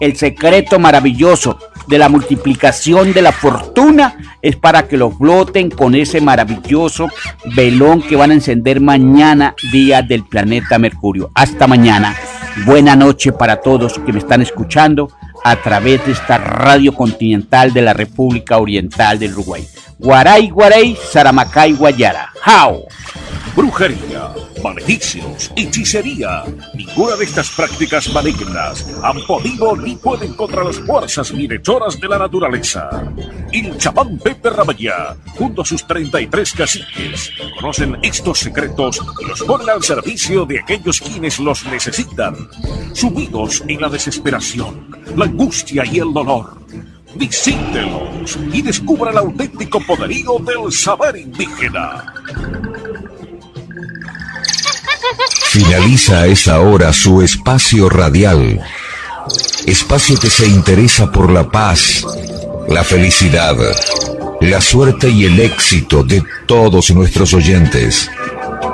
el secreto maravilloso de la multiplicación de la fortuna es para que lo floten con ese maravilloso velón que van a encender mañana, día del planeta Mercurio. Hasta mañana. Buena noche para todos que me están escuchando a través de esta radio continental de la República Oriental del Uruguay. Guaray, Guaray, Saramacay, Guayara. ¡Jao! Brujería, maleficios, hechicería. Ninguna de estas prácticas malignas han podido ni pueden contra las fuerzas bienhechoras de la naturaleza. El chamán Pepe Ramallá, junto a sus 33 caciques, conocen estos secretos y los ponen al servicio de aquellos quienes los necesitan, sumidos en la desesperación, la angustia y el dolor. Visítelos y descubra el auténtico poderío del saber indígena. Finaliza a esa hora su espacio radial, espacio que se interesa por la paz, la felicidad, la suerte y el éxito de todos nuestros oyentes.